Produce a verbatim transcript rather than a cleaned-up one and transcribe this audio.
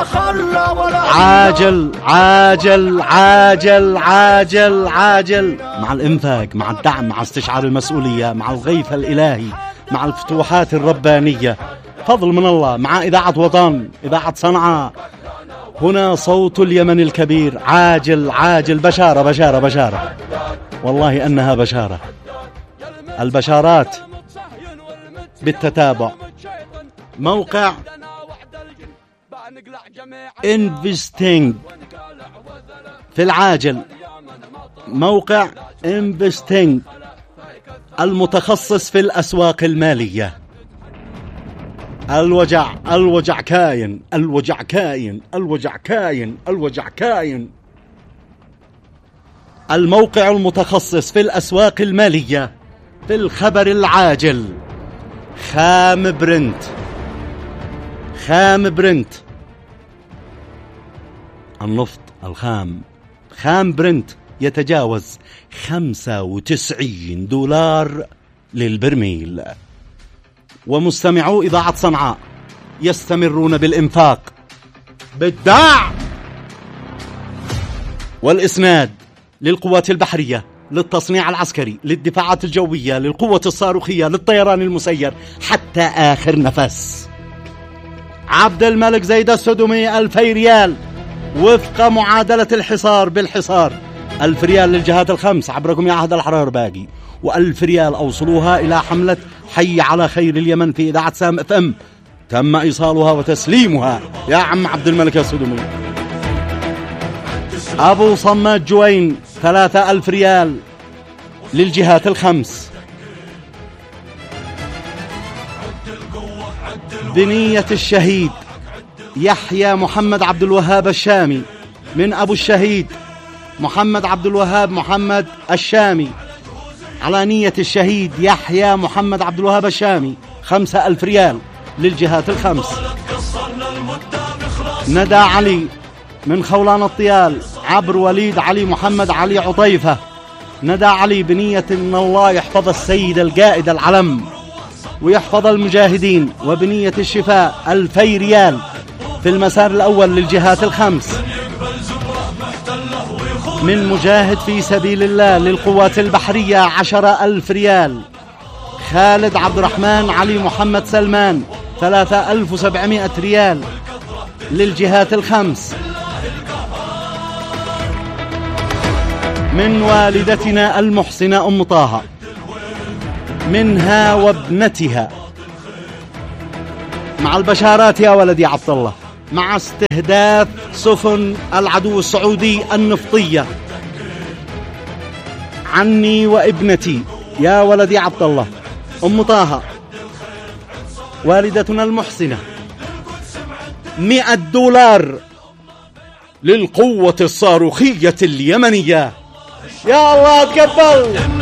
عاجل عاجل عاجل عاجل عاجل مع الإنفاق، مع الدعم، مع استشعار المسؤولية، مع الغيث الإلهي، مع الفتوحات الربانية، فضل من الله، مع إذاعة وطن، إذاعة صنعاء. هنا صوت اليمن الكبير. عاجل عاجل، بشارة بشارة بشارة، والله أنها بشارة. البشارات بالتتابع. موقع انفستينج في العاجل، موقع انفستينج المتخصص في الأسواق المالية. الوجع الوجع كاين، الوجع كاين، الوجع كاين، الوجع كاين. الموقع المتخصص في الأسواق المالية في الخبر العاجل. خام برنت، خام برنت، النفط الخام، خام برنت يتجاوز خمسة وتسعين دولار للبرميل. ومستمعو إذاعة صنعاء يستمرون بالإنفاق، بالدعم والإسناد للقوات البحرية، للتصنيع العسكري، للدفاعات الجوية، للقوة الصاروخية، للطيران المسير، حتى آخر نفس. عبد الملك زيد السدومي ألفي ريال وفق معادلة الحصار بالحصار. ألف ريال للجهات الخمس عبركم يا عهد الحرار باقي، وألف ريال أوصلوها إلى حملة حي على خير اليمن في إذاعة سام اف ام. تم إيصالها وتسليمها يا عم عبد الملك السدومي. أبو صمات جوين ثلاثة ألف ريال للجهات الخمس. بنية الشهيد يحيى محمد عبد الوهاب الشامي من أبو الشهيد محمد عبد الوهاب محمد الشامي، على نية الشهيد يحيى محمد عبد الوهاب الشامي خمسة ألف ريال للجهات الخمس. ندى علي من خولان الطيال عبر وليد علي محمد علي عطيفة. ندى علي بنية إن الله يحفظ السيد القائد العلم ويحفظ المجاهدين، وبنية الشفاء ألفي ريال في المسار الأول للجهات الخمس. من مجاهد في سبيل الله للقوات البحرية عشرة ألف ريال. خالد عبد الرحمن علي محمد سلمان ثلاثة ألف وسبعمائة ريال للجهات الخمس. من والدتنا المحسنة أم طه، منها وابنتها، مع البشارات يا ولدي عبد الله، مع استهداف سفن العدو السعودي النفطية. عني وابنتي يا ولدي عبد الله أم طه والدتنا المحسنة، مئة دولار للقوة الصاروخية اليمنية. يا الله تقبل.